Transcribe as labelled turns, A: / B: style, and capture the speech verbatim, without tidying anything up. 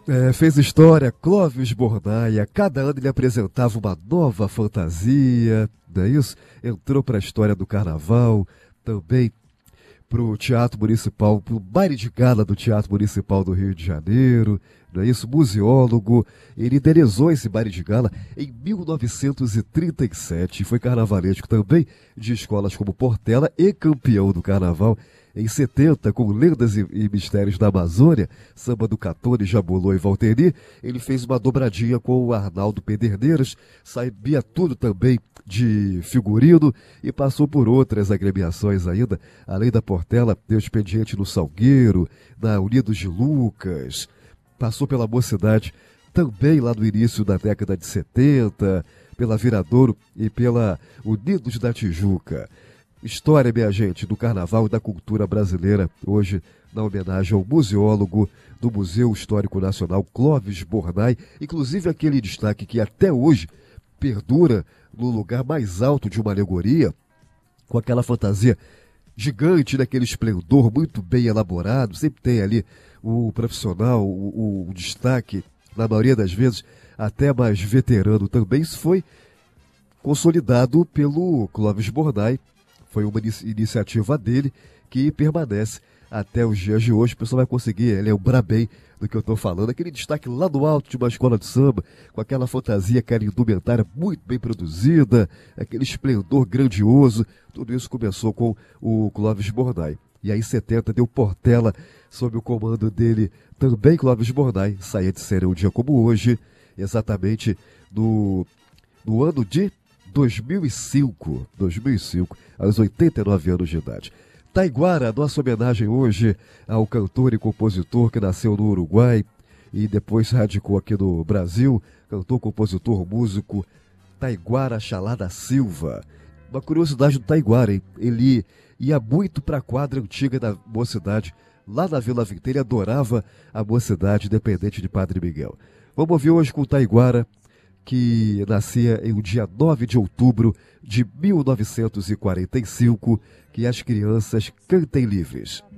A: É, fez história, Clóvis Bornai. Cada ano ele apresentava uma nova fantasia, não é isso? Entrou para a história do carnaval, também para o Teatro Municipal, para o baile de gala do Teatro Municipal do Rio de Janeiro, não é isso? Museólogo, ele idealizou esse baile de gala em mil novecentos e trinta e sete, foi carnavalesco também de escolas como Portela e campeão do carnaval. Em setenta, com Lendas e, e Mistérios da Amazônia, samba do Catone, Jabulô e Valteri, ele fez uma dobradinha com o Arnaldo Pederneiras, sabia tudo também de figurino e passou por outras agremiações ainda, além da Portela, deu expediente no Salgueiro, na Unidos de Lucas, passou pela Mocidade, também lá no início da década de setenta, pela Viradouro e pela Unidos da Tijuca. História, minha gente, do carnaval e da cultura brasileira, hoje na homenagem ao museólogo do Museu Histórico Nacional, Clóvis Bornai, inclusive aquele destaque que até hoje perdura no lugar mais alto de uma alegoria, com aquela fantasia gigante, naquele esplendor muito bem elaborado, sempre tem ali o profissional, o, o destaque, na maioria das vezes, até mais veterano também. Isso foi consolidado pelo Clóvis Bornai. Foi uma iniciativa dele que permanece até os dias de hoje. O pessoal vai conseguir lembrar bem do que eu estou falando. Aquele destaque lá no alto de uma escola de samba, com aquela fantasia, aquela indumentária muito bem produzida, aquele esplendor grandioso. Tudo isso começou com o Clóvis Bornai. E aí em setenta deu Portela, sob o comando dele, também Clóvis Bornai. Saía de cena um dia como hoje, exatamente no, no ano de dois mil e cinco, dois mil e cinco, aos oitenta e nove anos de idade. Taiguara, nossa homenagem hoje ao cantor e compositor que nasceu no Uruguai e depois radicou aqui no Brasil, cantor, compositor, músico, Taiguara Xalá da Silva. Uma curiosidade do Taiguara, hein? Ele ia muito para a quadra antiga da Mocidade, lá na Vila Vinte, ele adorava a Mocidade, independente de Padre Miguel. Vamos ouvir hoje com o Taiguara, que nascia em um dia nove de outubro de mil novecentos e quarenta e cinco, que as crianças cantem livres.